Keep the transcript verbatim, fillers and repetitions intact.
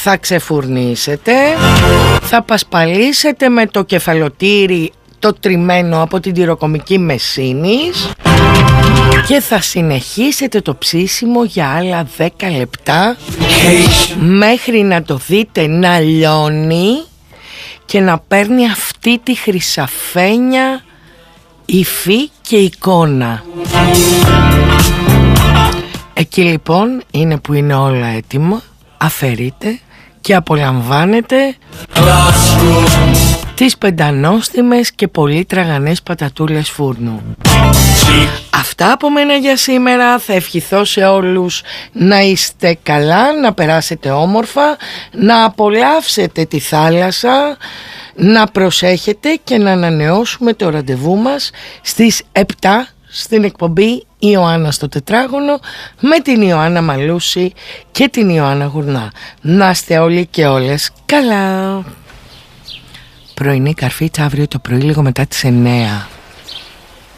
θα ξεφουρνίσετε, θα πασπαλίσετε με το κεφαλοτήρι το τριμμένο από την τυροκομική Μεσίνης και θα συνεχίσετε το ψήσιμο για άλλα δέκα λεπτά μέχρι να το δείτε να λιώνει και να παίρνει αυτή τη χρυσαφένια υφή και εικόνα. Εκεί λοιπόν είναι που είναι όλα έτοιμα. Αφαιρείτε και απολαμβάνετε τις πεντανόστιμες και πολύ τραγανές πατατούλες φούρνου. Αυτά από μένα για σήμερα. Θα ευχηθώ σε όλους να είστε καλά, να περάσετε όμορφα, να απολαύσετε τη θάλασσα, να προσέχετε και να ανανεώσουμε το ραντεβού μας στις επτά στην εκπομπή Ιωάννα στο Τετράγωνο με την Ιωάννα Μαλούση και την Ιωάννα Γουρνά. Να είστε όλοι και όλες καλά. Πρωινή καρφίτσα αύριο το πρωί λίγο μετά τις εννέα.